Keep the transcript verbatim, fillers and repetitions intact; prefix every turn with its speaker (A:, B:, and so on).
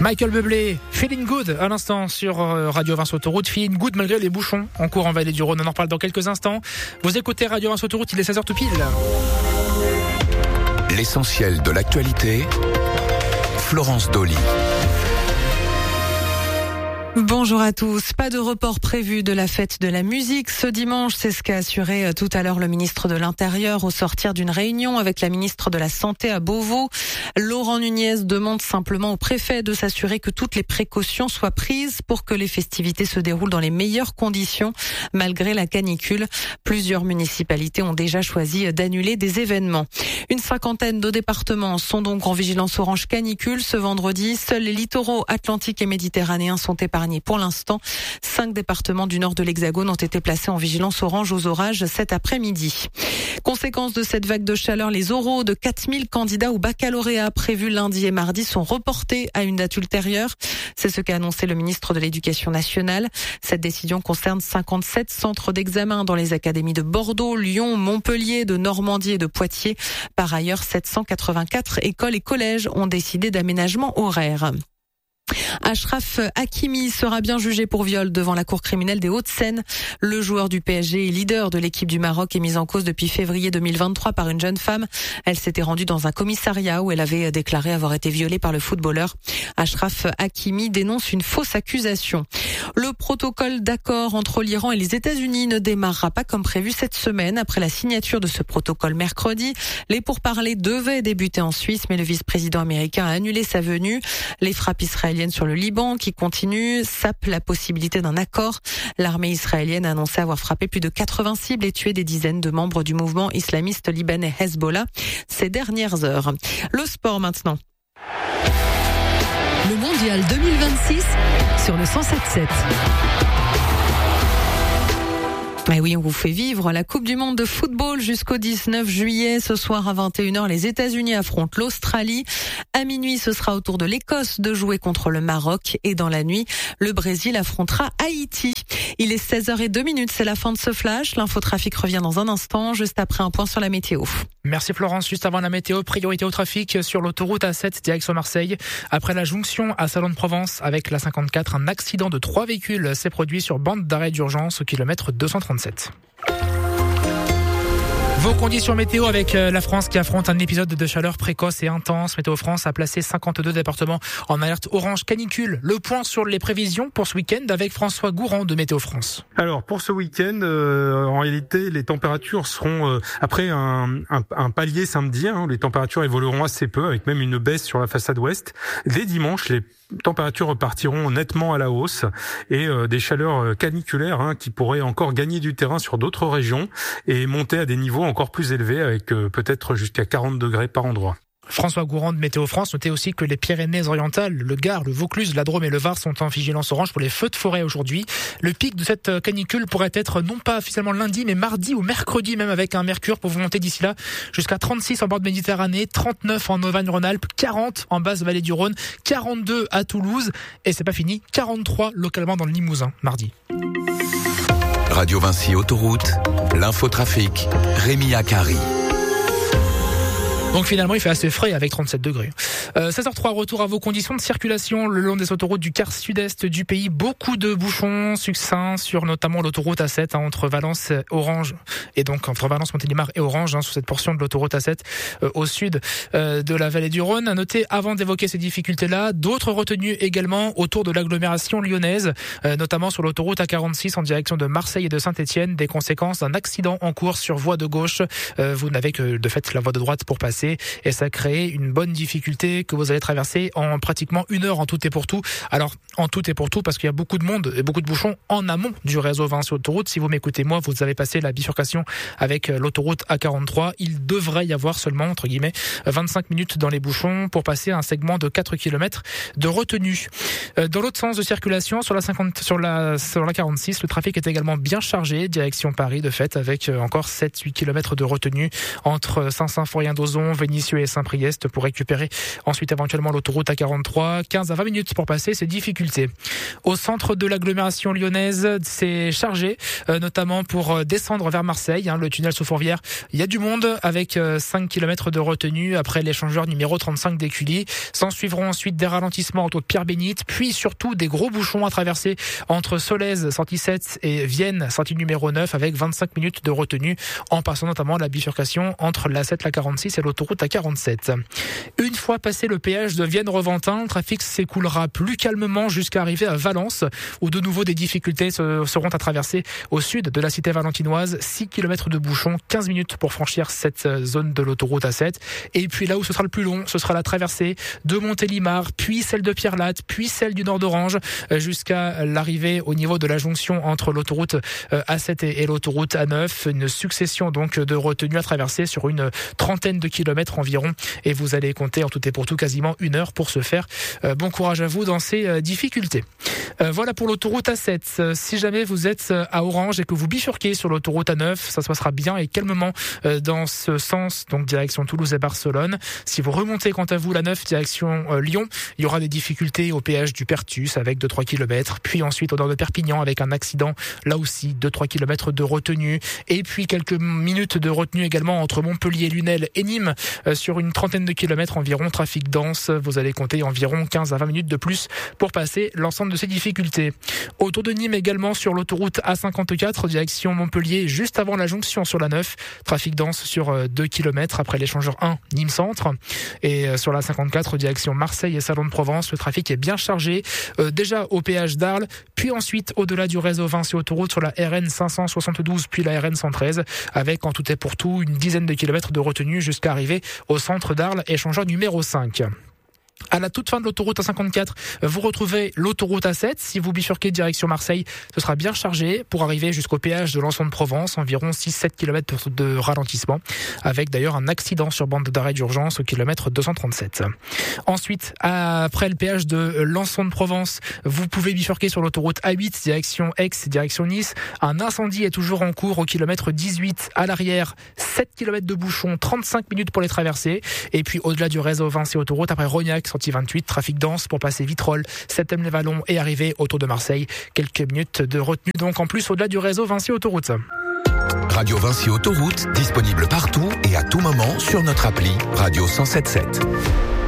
A: Michael Bublé, Feeling Good à l'instant sur Radio Vinci Autoroute. Feeling Good malgré les bouchons en cours en Vallée du Rhône. On en reparle dans quelques instants. Vous écoutez Radio Vinci Autoroute, il est seize heures tout pile.
B: L'essentiel de l'actualité, Florence Dolly.
C: Bonjour à tous. Pas de report prévu de la fête de la musique ce dimanche. C'est ce qu'a assuré tout à l'heure le ministre de l'Intérieur au sortir d'une réunion avec la ministre de la Santé à Beauvau. Laurent Nunez demande simplement au préfet de s'assurer que toutes les précautions soient prises pour que les festivités se déroulent dans les meilleures conditions malgré la canicule. Plusieurs municipalités ont déjà choisi d'annuler des événements. Une cinquantaine de départements sont donc en vigilance orange canicule ce vendredi. Seuls les littoraux atlantiques et méditerranéens sont épargnés pour l'instant. Cinq départements du nord de l'Hexagone ont été placés en vigilance orange aux orages cet après-midi. Conséquence de cette vague de chaleur, les oraux de quatre mille candidats au baccalauréat prévus lundi et mardi sont reportés à une date ultérieure. C'est ce qu'a annoncé le ministre de l'Éducation nationale. Cette décision concerne cinquante-sept centres d'examen dans les académies de Bordeaux, Lyon, Montpellier, de Normandie et de Poitiers. Par ailleurs, sept cent quatre-vingt-quatre écoles et collèges ont décidé d'aménagements horaires. Achraf Hakimi sera bien jugé pour viol devant la cour criminelle des Hauts-de-Seine. Le joueur du P S G et leader de l'équipe du Maroc est mis en cause depuis février deux mille vingt-trois par une jeune femme. Elle s'était rendue dans un commissariat où elle avait déclaré avoir été violée par le footballeur. Achraf Hakimi dénonce une fausse accusation. Le protocole d'accord entre l'Iran et les États-Unis ne démarrera pas comme prévu cette semaine. Après la signature de ce protocole mercredi, les pourparlers devaient débuter en Suisse, mais le vice-président américain a annulé sa venue. Les frappes israéliennes sur le Liban qui continue sapent la possibilité d'un accord. L'armée israélienne a annoncé avoir frappé plus de quatre-vingts cibles et tué des dizaines de membres du mouvement islamiste libanais Hezbollah ces dernières heures. Le sport maintenant.
D: Le mondial deux mille vingt-six sur le cent sept sept.
C: Mais oui, on vous fait vivre la Coupe du Monde de football jusqu'au dix-neuf juillet. Ce soir à vingt et une heures, les États-Unis affrontent l'Australie. À minuit, ce sera au tour de l'Écosse de jouer contre le Maroc. Et dans la nuit, le Brésil affrontera Haïti. Il est seize heures zéro deux, c'est la fin de ce flash. L'infotrafic revient dans un instant, juste après un point sur la météo.
A: Merci Florence. Juste avant la météo, priorité au trafic sur l'autoroute A sept direction Marseille. Après la jonction à Salon de Provence avec la cinquante-quatre, un accident de trois véhicules s'est produit sur bande d'arrêt d'urgence au kilomètre deux cent trente-sept. Vos conditions météo avec la France qui affronte un épisode de chaleur précoce et intense. Météo France a placé cinquante-deux départements en alerte orange canicule. Le point sur les prévisions pour ce week-end avec François Gourand de Météo France.
E: Alors pour ce week-end, euh, en réalité, les températures seront euh, après un, un, un palier samedi. Hein, les températures évolueront assez peu, avec même une baisse sur la façade ouest. Dès dimanche, les températures repartiront nettement à la hausse et euh, des chaleurs caniculaires hein, qui pourraient encore gagner du terrain sur d'autres régions et monter à des niveaux encore plus élevés avec euh, peut-être jusqu'à quarante degrés par endroit.
A: François Gourand de Météo France, notez aussi que les Pyrénées-Orientales, le Gard, le Vaucluse, la Drôme et le Var sont en vigilance orange pour les feux de forêt aujourd'hui. Le pic de cette canicule pourrait être non pas officiellement lundi, mais mardi ou mercredi même avec un mercure pour vous monter d'ici là jusqu'à trente-six en bord de Méditerranée, trente-neuf en Auvergne-Rhône-Alpes, quarante en basse vallée du Rhône, quarante-deux à Toulouse et c'est pas fini, quarante-trois localement dans le Limousin mardi.
B: Radio Vinci Autoroute, l'infotrafic, Rémi Akari.
A: Donc finalement, il fait assez frais avec trente-sept degrés. Euh, seize heures trois, retour à vos conditions de circulation le long des autoroutes du quart sud-est du pays. Beaucoup de bouchons succincts sur notamment l'autoroute A sept hein, entre Valence, Orange et donc entre Valence, Montélimar et Orange hein, sur cette portion de l'autoroute A sept euh, au sud euh, de la vallée du Rhône. À noter, avant d'évoquer ces difficultés-là, d'autres retenues également autour de l'agglomération lyonnaise, euh, notamment sur l'autoroute A quarante-six en direction de Marseille et de Saint-Étienne, des conséquences d'un accident en cours sur voie de gauche. Euh, vous n'avez que de fait la voie de droite pour passer. Et ça crée une bonne difficulté que vous allez traverser en pratiquement une heure en tout et pour tout. Alors, en tout et pour tout, parce qu'il y a beaucoup de monde et beaucoup de bouchons en amont du réseau Vinci Autoroute. Si vous m'écoutez, moi, vous avez passé la bifurcation avec l'autoroute A quarante-trois. Il devrait y avoir seulement, entre guillemets, vingt-cinq minutes dans les bouchons pour passer un segment de quatre kilomètres de retenue. Dans l'autre sens de circulation, sur la cinquante, sur la, sur la quarante-six, le trafic est également bien chargé, direction Paris, de fait, avec encore sept à huit kilomètres de retenue entre Saint-Symphorien-d'Ozon bouchons, Vénissieux et Saint-Priest pour récupérer ensuite éventuellement l'autoroute A quarante-trois. quinze à vingt minutes pour passer ces difficultés. Au centre de l'agglomération lyonnaise, c'est chargé, euh, notamment pour descendre vers Marseille, hein, le tunnel sous Fourvière. Il y a du monde avec euh, cinq kilomètres de retenue après l'échangeur numéro trente-cinq d'Écully. S'en suivront ensuite des ralentissements autour de Pierre-Bénite, puis surtout des gros bouchons à traverser entre Solèze, sortie sept et Vienne, sortie numéro neuf avec vingt-cinq minutes de retenue en passant notamment la bifurcation entre l'A sept, la quarante-six et l'autoroute A quarante-sept. Une fois passé le péage de Vienne-Reventin, le trafic s'écoulera plus calmement jusqu'à arriver à Valence où de nouveau des difficultés seront à traverser au sud de la cité valentinoise. six kilomètres de bouchons, quinze minutes pour franchir cette zone de l'autoroute A sept. Et puis là où ce sera le plus long, ce sera la traversée de Montélimar, puis celle de Pierre-Latte, puis celle du Nord d'Orange, jusqu'à l'arrivée au niveau de la jonction entre l'autoroute A sept et l'autoroute A neuf. Une succession donc de retenues à traverser sur une trentaine de kilomètres environ. Et vous allez compter en tout et pour tout quasiment une heure pour se faire. Bon courage à vous dans ces difficultés. Voilà pour l'autoroute A sept. Si jamais vous êtes à Orange et que vous bifurquez sur l'autoroute A neuf, ça se passera bien et calmement dans ce sens, donc direction Toulouse et Barcelone. Si vous remontez quant à vous la neuf direction Lyon, il y aura des difficultés au péage du Pertus avec deux à trois kilomètres, puis ensuite au nord de Perpignan avec un accident, là aussi deux à trois kilomètres de retenue, et puis quelques minutes de retenue également entre Montpellier, Lunel et Nîmes sur une trentaine de kilomètres environ, trafic dense. Vous allez compter environ quinze à vingt minutes de plus pour passer l'ensemble de ces difficultés. Autour de Nîmes également sur l'autoroute A cinquante-quatre direction Montpellier juste avant la jonction sur la neuf, trafic dense sur deux kilomètres après l'échangeur un Nîmes Centre, et sur la cinquante-quatre direction Marseille et Salon de Provence, le trafic est bien chargé euh, déjà au péage d'Arles, puis ensuite au-delà du réseau Vinci Autoroute sur la R N cinq cent soixante-douze puis la R N cent treize avec en tout et pour tout une dizaine de kilomètres de retenue jusqu'à arriver au centre d'Arles, échangeur numéro cinq. À la toute fin de l'autoroute A cinquante-quatre, vous retrouvez l'autoroute A sept. Si vous bifurquez direction Marseille, ce sera bien chargé pour arriver jusqu'au péage de Lançon de Provence, environ six à sept kilomètres de ralentissement, avec d'ailleurs un accident sur bande d'arrêt d'urgence au kilomètre deux cent trente-sept. Ensuite, après le péage de Lançon de Provence, vous pouvez bifurquer sur l'autoroute A huit, direction Aix, direction Nice. Un incendie est toujours en cours au kilomètre dix-huit à l'arrière, sept kilomètres de bouchon, trente-cinq minutes pour les traverser. Et puis au-delà du réseau Vinci Autoroute, après Rognac, sortie vingt-huit, trafic dense pour passer Vitrolles, Septem-les-Vallons et arriver autour de Marseille. Quelques minutes de retenue donc en plus au-delà du réseau Vinci Autoroute.
B: Radio Vinci Autoroute, disponible partout et à tout moment sur notre appli Radio cent sept sept.